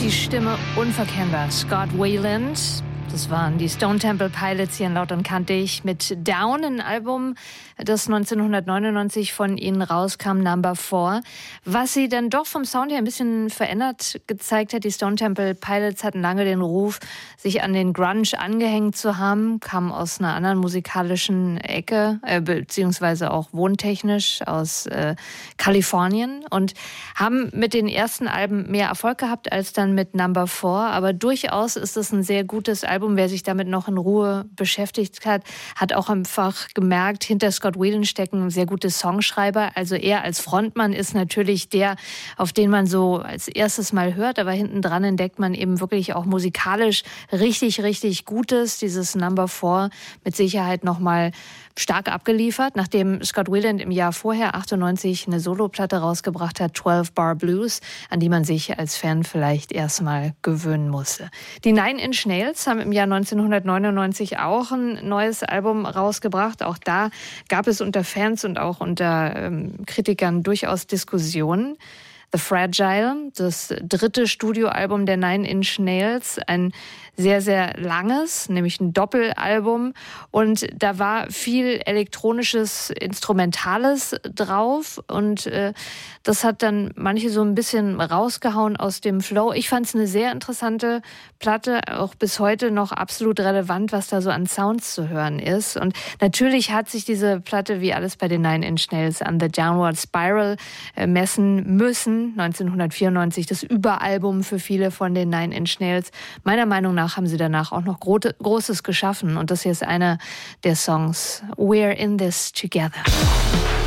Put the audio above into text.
Die Stimme unverkennbar. Scott Weiland. Das waren die Stone Temple Pilots hier in Laut und Kantig mit Down, ein Album, das 1999 von ihnen rauskam, Number 4. Was sie dann doch vom Sound her ein bisschen verändert gezeigt hat. Die Stone Temple Pilots hatten lange den Ruf, sich an den Grunge angehängt zu haben, kamen aus einer anderen musikalischen Ecke, beziehungsweise auch wohntechnisch aus Kalifornien und haben mit den ersten Alben mehr Erfolg gehabt als dann mit Number 4. Aber durchaus ist es ein sehr gutes Album. Wer sich damit noch in Ruhe beschäftigt hat, hat auch einfach gemerkt, hinter Scott Weiland stecken sehr gute Songschreiber. Also er als Frontmann ist natürlich der, auf den man so als erstes mal hört. Aber hinten dran entdeckt man eben wirklich auch musikalisch richtig, richtig Gutes. Dieses Number 4 mit Sicherheit nochmal stark abgeliefert, nachdem Scott Weiland im Jahr vorher, 98, eine Soloplatte rausgebracht hat, 12 Bar Blues, an die man sich als Fan vielleicht erstmal gewöhnen musste. Die Nine Inch Nails haben im Jahr 1999 auch ein neues Album rausgebracht. Auch da gab es unter Fans und auch unter Kritikern durchaus Diskussionen. The Fragile, das dritte Studioalbum der Nine Inch Nails, ein sehr, sehr langes, nämlich ein Doppelalbum. Und da war viel elektronisches, Instrumentales drauf. Und das hat dann manche so ein bisschen rausgehauen aus dem Flow. Ich fand es eine sehr interessante Platte, auch bis heute noch absolut relevant, was da so an Sounds zu hören ist. Und natürlich hat sich diese Platte, wie alles bei den Nine Inch Nails, an The Downward Spiral messen müssen. 1994 das Überalbum für viele von den Nine Inch Nails. Meiner Meinung nach haben sie danach auch noch Großes geschaffen. Und das hier ist einer der Songs, We're in This Together.